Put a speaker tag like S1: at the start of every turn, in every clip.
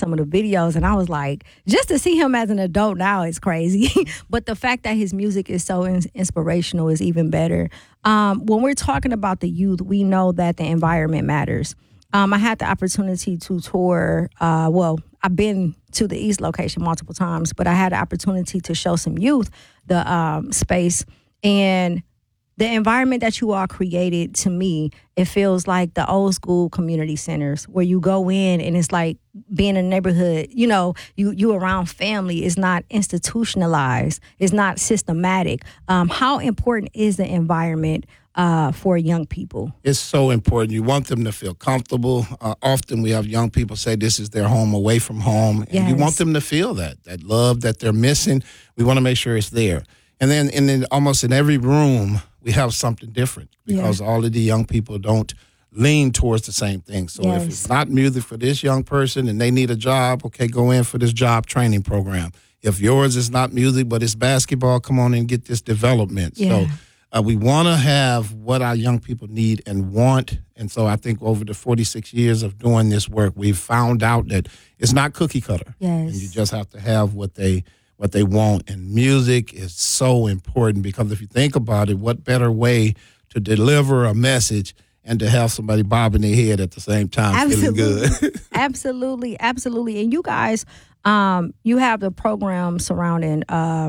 S1: some of the videos, and I was like, just to see him as an adult now is crazy. But the fact that his music is so inspirational is even better. When we're talking about the youth, we know that the environment matters. I had the opportunity to tour, I've been to the East location multiple times, but I had the opportunity to show some youth the space. And the environment that you all created, to me, it feels like the old school community centers where you go in and it's like being in a neighborhood, you around family. It's not institutionalized. It's not systematic. How important is the environment for young people?
S2: It's so important. You want them to feel comfortable. Often we have young people say this is their home away from home. And
S1: Yes.
S2: you want them to feel that love that they're missing. We want to make sure it's there. And then almost in every room, we have something different because all of the young people don't lean towards the same thing. So if it's not music for this young person and they need a job, okay, go in for this job training program. If yours is not music but it's basketball, come on and get this development.
S1: Yeah.
S2: So we want to have what our young people need and want. And so I think over the 46 years of doing this work, we've found out that it's not cookie cutter.
S1: Yes.
S2: And you just have to have what they want. And music is so important because if you think about it, what better way to deliver a message and to have somebody bobbing their head at the same time feeling good.
S1: Absolutely. And you guys, you have the program surrounding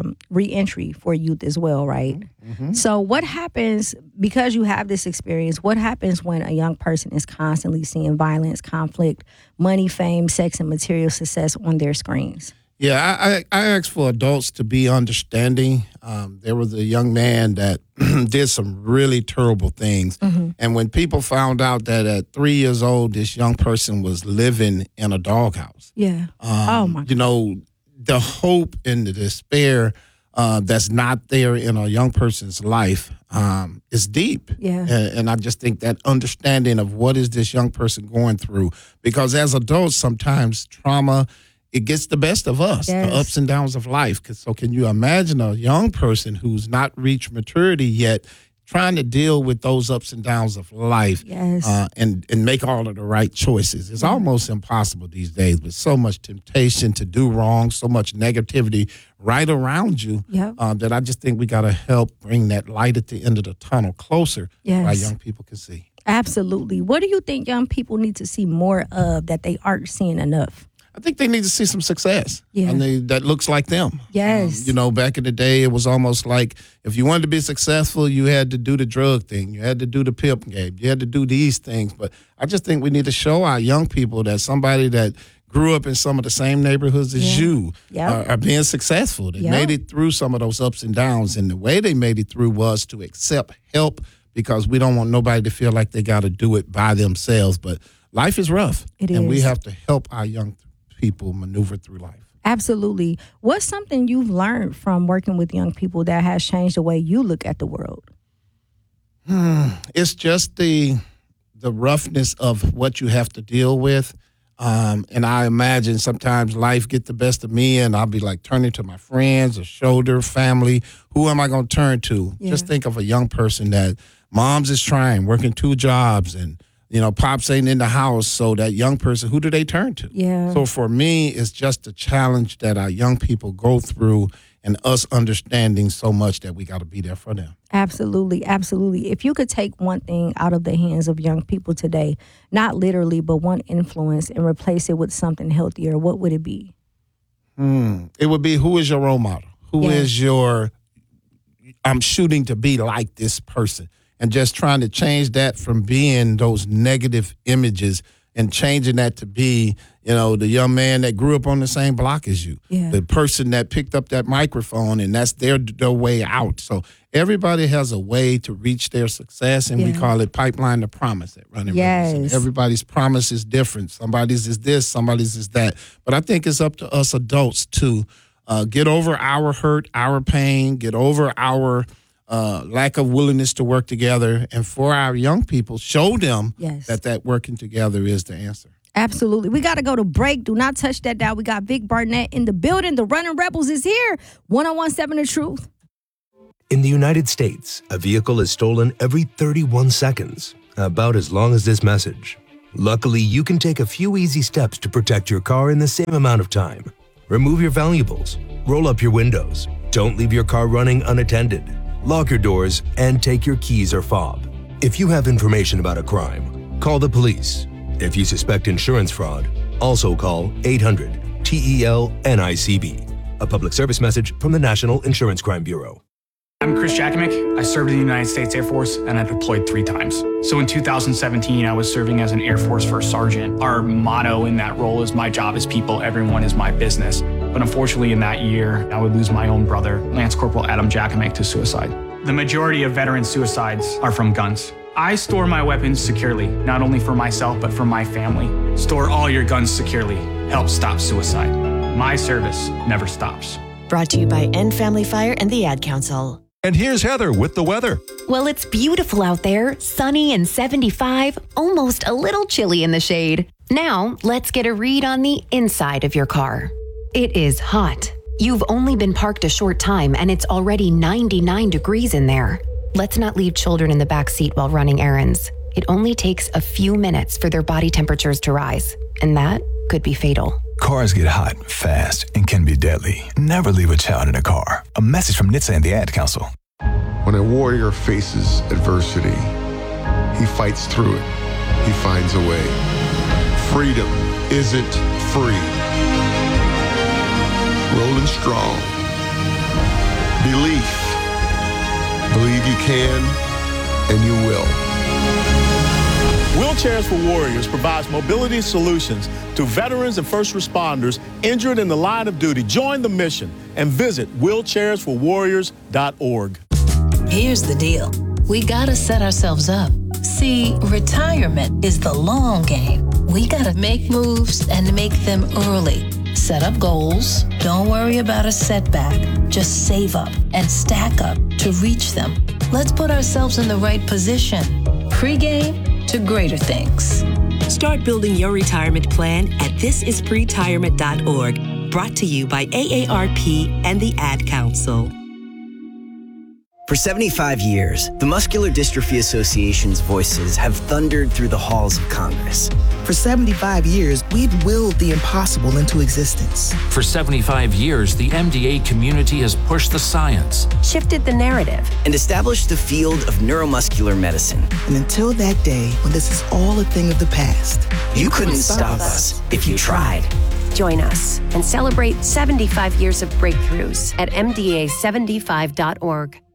S1: reentry for youth as well, right? Mm-hmm. So what happens, because you have this experience, what happens when a young person is constantly seeing violence, conflict, money, fame, sex, and material success on their screens?
S2: Yeah, I asked for adults to be understanding. There was a young man that did some really terrible things. Mm-hmm. And when people found out that at 3 years old, this young person was living in a doghouse.
S1: Yeah. Oh, my God.
S2: The hope and the despair that's not there in a young person's life is deep.
S1: Yeah.
S2: And I just think that understanding of what is this young person going through, because as adults, sometimes trauma, it gets the best of us,
S1: Yes.
S2: the ups and downs of life. So can you imagine a young person who's not reached maturity yet trying to deal with those ups and downs of life
S1: Yes.
S2: and make all of the right choices? It's almost impossible these days with so much temptation to do wrong, so much negativity right around you that I just think we got to help bring that light at the end of the tunnel closer so our young people can see.
S1: Absolutely. What do you think young people need to see more of that they aren't seeing enough?
S2: I think they need to see some success.
S1: Yeah.
S2: And that looks like them.
S1: Yes.
S2: Back in the day, it was almost like if you wanted to be successful, you had to do the drug thing. You had to do the pimp game. You had to do these things. But I just think we need to show our young people that somebody that grew up in some of the same neighborhoods as you are being successful. They made it through some of those ups and downs. And the way they made it through was to accept help because we don't want nobody to feel like they got to do it by themselves. But life is rough. And we have to help our young people maneuver through life.
S1: Absolutely. What's something you've learned from working with young people that has changed the way you look at the world?
S2: It's just the roughness of what you have to deal with. And I imagine sometimes life get the best of me and I'll be like turning to my friends, a shoulder, family. Who am I going to turn to? Yeah. Just think of a young person that mom's is trying, working 2 jobs and pops ain't in the house, so that young person, who do they turn to?
S1: Yeah.
S2: So for me, it's just a challenge that our young people go through and us understanding so much that we got to be there for them.
S1: Absolutely. If you could take one thing out of the hands of young people today, not literally, but one influence, and replace it with something healthier, what would it be?
S2: It would be, who is your role model? Who is I'm shooting to be like this person. And just trying to change that from being those negative images and changing that to be, the young man that grew up on the same block as you, the person that picked up that microphone and that's their way out. So everybody has a way to reach their success, and we call it pipeline to promise at Running Rivers. Everybody's promise is different. Somebody's is this, somebody's is that. But I think it's up to us adults to get over our hurt, our pain, get over our lack of willingness to work together, and for our young people, show them that working together is the answer.
S1: Absolutely. We got to go to break. Do not touch that dial. We got Vic Barnett in the building. The Running Rebels is here. 1017 The Truth.
S3: In the United States, a vehicle is stolen every 31 seconds, about as long as this message. Luckily, you can take a few easy steps to protect your car in the same amount of time. Remove your valuables, roll up your windows, don't leave your car running unattended, lock your doors, and take your keys or fob. If you have information about a crime, call the police. If you suspect insurance fraud, also call 800-TEL-NICB. A public service message from the National Insurance Crime Bureau.
S4: I'm Chris Jakimick. I served in the United States Air Force and I deployed 3 times. So in 2017, I was serving as an Air Force First Sergeant. Our motto in that role is my job is people, everyone is my business. But unfortunately in that year, I would lose my own brother, Lance Corporal Adam Jakimick, to suicide. The majority of veteran suicides are from guns. I store my weapons securely, not only for myself, but for my family. Store all your guns securely. Help stop suicide. My service never stops.
S5: Brought to you by End Family Fire and the Ad Council.
S6: And here's Heather with the weather.
S7: Well, it's beautiful out there, sunny and 75, almost a little chilly in the shade. Now, let's get a read on the inside of your car. It is hot. You've only been parked a short time and it's already 99 degrees in there. Let's not leave children in the back seat while running errands. It only takes a few minutes for their body temperatures to rise, and that could be fatal.
S8: Cars get hot, fast, and can be deadly. Never leave a child in a car. A message from NHTSA and the Ad Council.
S9: When a warrior faces adversity, he fights through it. He finds a way. Freedom isn't free. Rolling strong. Belief. Believe you can, and you will.
S10: Wheelchairs for Warriors provides mobility solutions to veterans and first responders injured in the line of duty. Join the mission and visit wheelchairsforwarriors.org.
S11: Here's the deal. We gotta set ourselves up. See, retirement is the long game. We gotta make moves and make them early. Set up goals. Don't worry about a setback. Just save up and stack up to reach them. Let's put ourselves in the right position. Pre-game to greater things.
S12: Start building your retirement plan at thisispretirement.org. Brought to you by AARP and the Ad Council.
S13: For 75 years, the Muscular Dystrophy Association's voices have thundered through the halls of Congress.
S14: For 75 years, we've willed the impossible into existence.
S15: For 75 years, the MDA community has pushed the science,
S13: shifted the narrative, and established the field of neuromuscular medicine.
S14: And until that day, when this is all a thing of the past,
S13: you couldn't stop us if you tried.
S16: Join us and celebrate 75 years of breakthroughs at MDA75.org.